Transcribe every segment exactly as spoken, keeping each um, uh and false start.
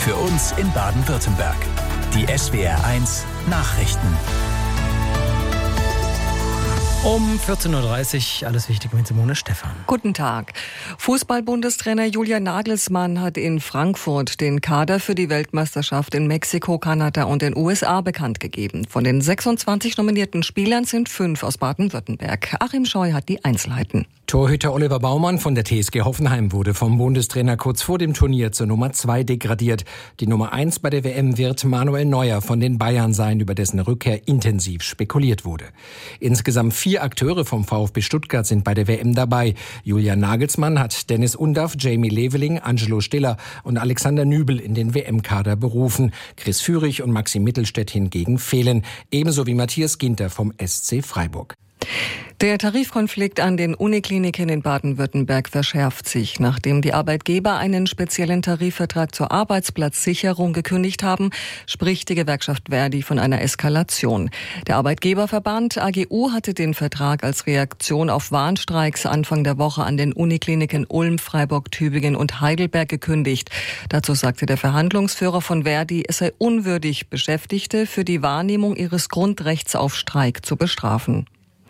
Für uns in Baden-Württemberg. Die S W R eins Nachrichten. Um vierzehn Uhr dreißig, alles Wichtige mit Simone Stephan. Guten Tag. Fußball-Bundestrainer Julian Nagelsmann hat in Frankfurt den Kader für die Weltmeisterschaft in Mexiko, Kanada und den U S A bekannt gegeben. Von den sechsundzwanzig nominierten Spielern sind fünf aus Baden-Württemberg. Achim Scheu hat die Einzelheiten. Torhüter Oliver Baumann von der T S G Hoffenheim wurde vom Bundestrainer kurz vor dem Turnier zur Nummer zwei degradiert. Die Nummer eins bei der W M wird Manuel Neuer von den Bayern sein, über dessen Rückkehr intensiv spekuliert wurde. Insgesamt vier Akteure vom VfB Stuttgart sind bei der W M dabei. Julian Nagelsmann hat Dennis Undaff, Jamie Leveling, Angelo Stiller und Alexander Nübel in den W M-Kader berufen. Chris Führig und Maxi Mittelstädt hingegen fehlen, ebenso wie Matthias Ginter vom S C Freiburg. Der Tarifkonflikt an den Unikliniken in Baden-Württemberg verschärft sich. Nachdem die Arbeitgeber einen speziellen Tarifvertrag zur Arbeitsplatzsicherung gekündigt haben, spricht die Gewerkschaft Verdi von einer Eskalation. Der Arbeitgeberverband A G U hatte den Vertrag als Reaktion auf Warnstreiks Anfang der Woche an den Unikliniken Ulm, Freiburg, Tübingen und Heidelberg gekündigt. Dazu sagte der Verhandlungsführer von Verdi, es sei unwürdig, Beschäftigte für die Wahrnehmung ihres Grundrechts auf Streik zu bestrafen.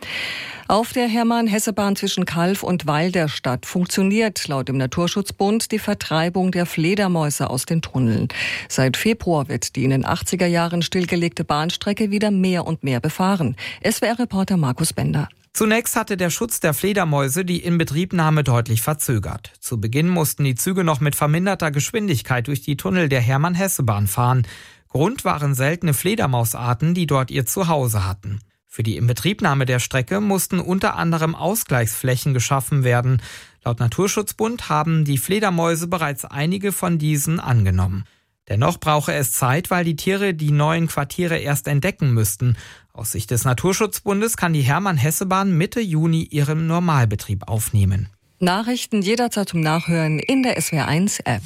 Auf der Hermann-Hesse-Bahn zwischen Calw und Weil der Stadt funktioniert laut dem Naturschutzbund die Vertreibung der Fledermäuse aus den Tunneln. Seit Februar wird die in den achtziger Jahren stillgelegte Bahnstrecke wieder mehr und mehr befahren. S W R-Reporter Markus Bender. Zunächst hatte der Schutz der Fledermäuse die Inbetriebnahme deutlich verzögert. Zu Beginn mussten die Züge noch mit verminderter Geschwindigkeit durch die Tunnel der Hermann-Hesse-Bahn fahren. Grund waren seltene Fledermausarten, die dort ihr Zuhause hatten. Für die Inbetriebnahme der Strecke mussten unter anderem Ausgleichsflächen geschaffen werden. Laut Naturschutzbund haben die Fledermäuse bereits einige von diesen angenommen. Dennoch brauche es Zeit, weil die Tiere die neuen Quartiere erst entdecken müssten. Aus Sicht des Naturschutzbundes kann die Hermann-Hesse-Bahn Mitte Juni ihren Normalbetrieb aufnehmen. Nachrichten jederzeit zum Nachhören in der S W R eins App.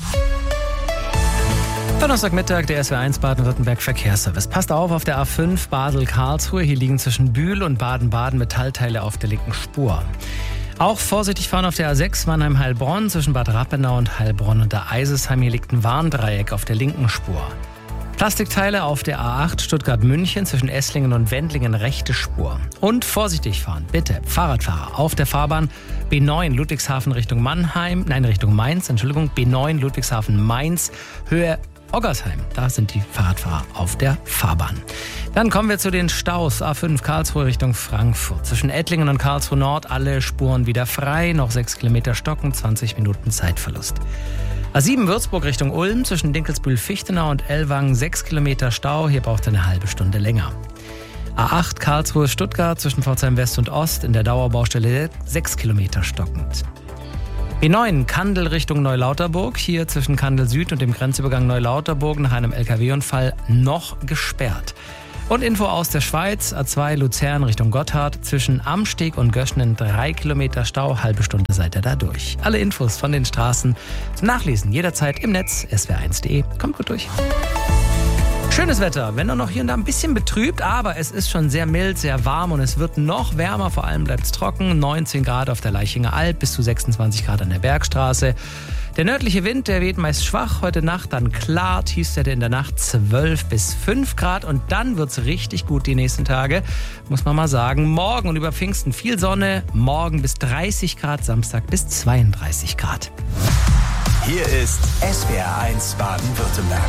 Donnerstagmittag, der S W R eins Baden-Württemberg Verkehrsservice. Passt auf auf der A fünf Basel-Karlsruhe. Hier liegen zwischen Bühl und Baden-Baden Metallteile auf der linken Spur. Auch vorsichtig fahren auf der A sechs Mannheim-Heilbronn zwischen Bad Rappenau und Heilbronn und der Eisesheim. Hier liegt ein Warndreieck auf der linken Spur. Plastikteile auf der A acht Stuttgart-München zwischen Esslingen und Wendlingen rechte Spur. Und vorsichtig fahren, bitte, Fahrradfahrer auf der Fahrbahn B neun Ludwigshafen Richtung Mannheim, nein Richtung Mainz, Entschuldigung, B neun Ludwigshafen-Mainz, Höhe Oggersheim, da sind die Fahrradfahrer auf der Fahrbahn. Dann kommen wir zu den Staus. A fünf Karlsruhe Richtung Frankfurt. Zwischen Ettlingen und Karlsruhe Nord alle Spuren wieder frei. Noch sechs Kilometer stocken, zwanzig Minuten Zeitverlust. A sieben Würzburg Richtung Ulm. Zwischen Dinkelsbühl-Fichtenau und Ellwangen sechs Kilometer Stau. Hier braucht er eine halbe Stunde länger. A acht Karlsruhe Stuttgart zwischen Pforzheim West und Ost. In der Dauerbaustelle sechs Kilometer stockend. B neun Kandel Richtung Neulauterburg, hier zwischen Kandel Süd und dem Grenzübergang Neulauterburg nach einem L K W-Unfall noch gesperrt. Und Info aus der Schweiz, A zwei Luzern Richtung Gotthard, zwischen Amsteg und Göschnen drei Kilometer Stau, halbe Stunde seid ihr da durch. Alle Infos von den Straßen zum Nachlesen jederzeit im Netz, S W R eins punkt de. Kommt gut durch. Schönes Wetter, wenn auch noch hier und da ein bisschen betrübt, aber es ist schon sehr mild, sehr warm und es wird noch wärmer, vor allem bleibt es trocken. neunzehn Grad auf der Leichinger Alb, bis zu sechsundzwanzig Grad an der Bergstraße. Der nördliche Wind, der weht meist schwach, heute Nacht dann klar, Tiefstwerte in der Nacht zwölf bis fünf Grad und dann wird's richtig gut die nächsten Tage, muss man mal sagen. Morgen und über Pfingsten viel Sonne, morgen bis dreißig Grad, Samstag bis zweiunddreißig Grad. Hier ist S W R eins Baden-Württemberg.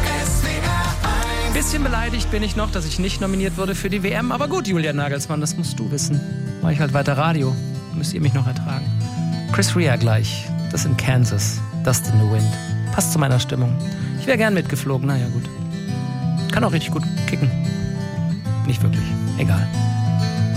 Ein bisschen beleidigt bin ich noch, dass ich nicht nominiert wurde für die W M. Aber gut, Julian Nagelsmann, das musst du wissen. Mach ich halt weiter Radio. Müsst ihr mich noch ertragen. Chris Rea gleich. Das in Kansas. Dust in the Wind. Passt zu meiner Stimmung. Ich wäre gern mitgeflogen. Naja, gut. Kann auch richtig gut kicken. Nicht wirklich. Egal.